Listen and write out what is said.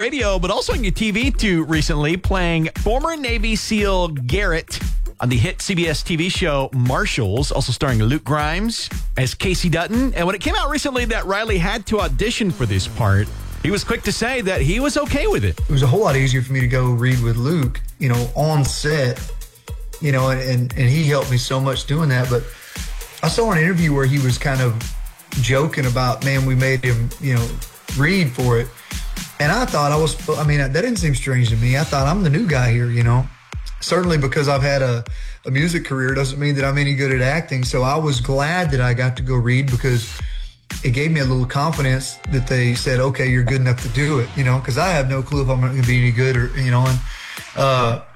radio, but also on your TV too recently, playing former Navy SEAL Garrett on the hit CBS TV show Marshals, also starring Luke Grimes as Casey Dutton. And when it came out recently that Riley had to audition for this part, he was quick to say that he was okay with it. It was a whole lot easier for me to go read with Luke, on set, and he helped me so much doing that. But I saw an interview where he was kind of joking about, man, we made him, read for it. And I thought that didn't seem strange to me. I thought I'm the new guy here, Certainly because I've had a music career doesn't mean that I'm any good at acting. So I was glad that I got to go read because it gave me a little confidence that they said, okay, you're good enough to do it, because I have no clue if I'm going to be any good or,